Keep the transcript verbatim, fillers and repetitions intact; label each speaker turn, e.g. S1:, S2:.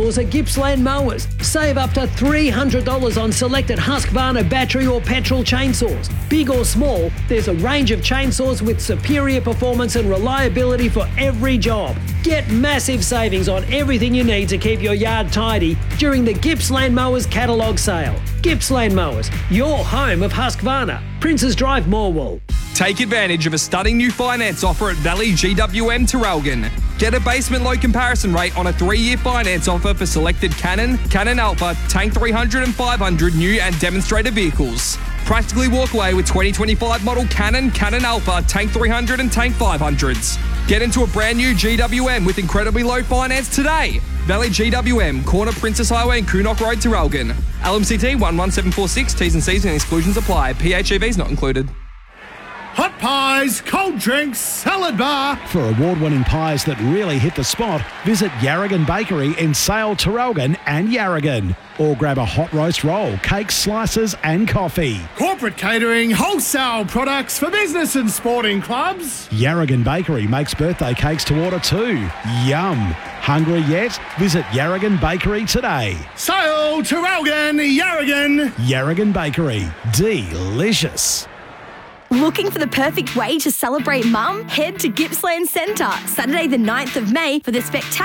S1: chainsaws at Gippsland Mowers. Save up to three hundred dollars on selected Husqvarna battery or petrol chainsaws. Big or small, there's a range of chainsaws with superior performance and reliability for every job. Get massive savings on everything you need to keep your yard tidy during the Gippsland Mowers catalogue sale. Gippsland Mowers, your home of Husqvarna. Princes Drive, Morwell.
S2: Take advantage of a stunning new finance offer at Valley G W M Terrelgan. Get a basement low comparison rate on a three-year finance offer for selected Canon, Canon Alpha, Tank three hundred and five hundred new and demonstrator vehicles. Practically walk away with twenty twenty-five model Canon, Canon Alpha, Tank three hundred and Tank five hundreds. Get into a brand new G W M with incredibly low finance today. Valley G W M, corner Princess Highway and Coonok Road, Terrelgan. L M C T one one seven four six, T's and C's and exclusions apply. P H E Vs not included.
S3: Hot pies, cold drinks, salad bar.
S4: For award-winning pies that really hit the spot, visit Yarragon Bakery in Sale, Terrelgan and Yarragon. Or grab a hot roast roll, cakes, slices and coffee.
S3: Corporate catering, wholesale products for business and sporting clubs.
S4: Yarragon Bakery makes birthday cakes to order too. Yum! Hungry yet? Visit Yarragon Bakery today.
S3: Sale, Terrelgan, Yarragon.
S4: Yarragon Bakery. Delicious.
S5: Looking for the perfect way to celebrate Mum? Head to Gippsland Centre, Saturday the ninth of May for the spectacular